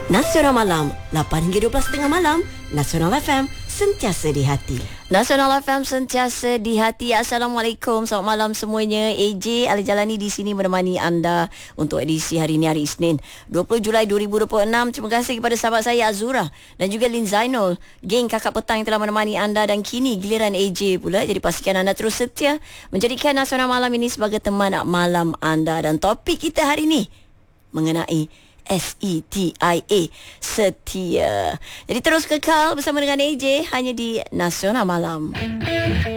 Nasional Malam 8 hingga 12 tengah malam. Nasional FM sentiasa di hati. Nasional FM sentiasa di hati. Assalamualaikum, selamat malam semuanya. AJ Ali Jalani di sini menemani anda untuk edisi hari ini, hari Isnin 20 Julai 2026. Terima kasih kepada sahabat saya Azura dan juga Lin Zainul, geng kakak petang yang telah menemani anda, dan kini giliran AJ pula. Jadi pastikan anda terus setia menjadikan Nasional Malam ini sebagai teman malam anda. Dan topik kita hari ini mengenai SETIA, setia. Jadi terus kekal bersama dengan AJ hanya di Nasional Malam.